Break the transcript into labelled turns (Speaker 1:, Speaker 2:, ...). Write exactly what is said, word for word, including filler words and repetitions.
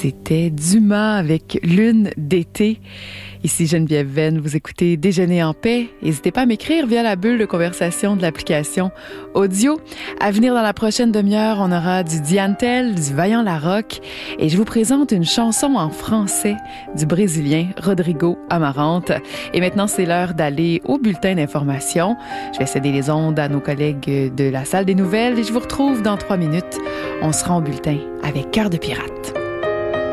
Speaker 1: C'était Dumas avec Lune d'été. Ici Geneviève Venn, vous écoutez Déjeuner en paix. N'hésitez pas à m'écrire via la bulle de conversation de l'application audio. À venir dans la prochaine demi-heure, on aura du Diane Tell, du Vaillant Larocque et je vous présente une chanson en français du Brésilien Rodrigo Amarante. Et maintenant, c'est l'heure d'aller au bulletin d'information. Je vais céder les ondes à nos collègues de la salle des nouvelles et je vous retrouve dans trois minutes. On se rend au bulletin avec Cœur de pirate.